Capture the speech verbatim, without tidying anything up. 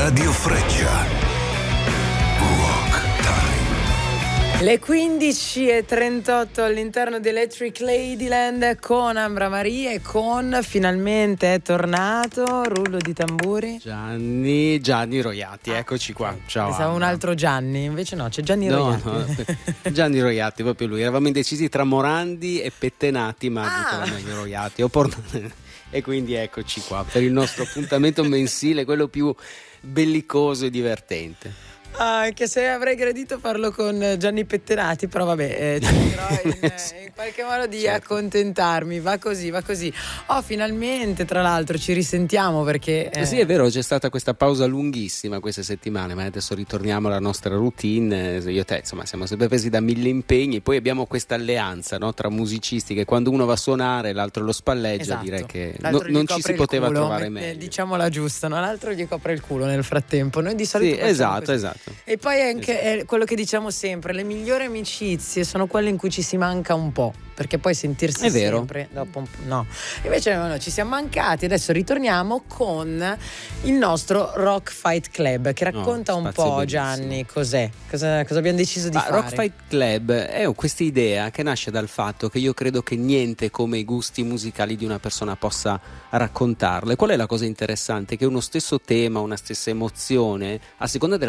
Radio Freccia. Rock Time. Le quindici e trentotto all'interno di Electric Ladyland con Ambra Maria e con finalmente è tornato rullo di tamburi Gianni Gianni Roiatti, eccoci qua. Ciao. Pensavo un altro Gianni, invece no, c'è Gianni no, Roiatti. No, Gianni Roiatti, proprio lui. Eravamo indecisi tra Morandi e Pettenati, ma ah. dico meglio Roiatti. Ho portato... E quindi eccoci qua per il nostro appuntamento mensile, quello più bellicoso e divertente. Ah, anche se avrei gradito farlo con Gianni Pettenati, però vabbè, eh, cercherò in, sì. in qualche modo di certo. accontentarmi. Va così, va così. Oh, finalmente, tra l'altro, ci risentiamo perché eh... sì, è vero, c'è stata questa pausa lunghissima queste settimane, ma adesso ritorniamo alla nostra routine. Io e te, insomma, siamo sempre presi da mille impegni. Poi abbiamo questa alleanza, no, tra musicisti, che quando uno va a suonare l'altro lo spalleggia. Esatto. Direi che no, non ci si poteva culo, trovare me, meglio. Diciamola giusta, no? L'altro gli copre il culo nel frattempo. Noi di solito sì, esatto, così. esatto. E poi anche esatto. è quello che diciamo sempre, le migliori amicizie sono quelle in cui ci si manca un po', perché poi sentirsi è vero. sempre dopo un po', no. Invece no, no, ci siamo mancati, adesso ritorniamo con il nostro Rock Fight Club che racconta oh, un po', bellissimo. Gianni, cos'è? Cosa, cosa abbiamo deciso di Ma fare? Rock Fight Club è questa idea che nasce dal fatto che io credo che niente come i gusti musicali di una persona possa raccontarle. Qual è la cosa interessante? Che uno stesso tema, una stessa emozione, a seconda della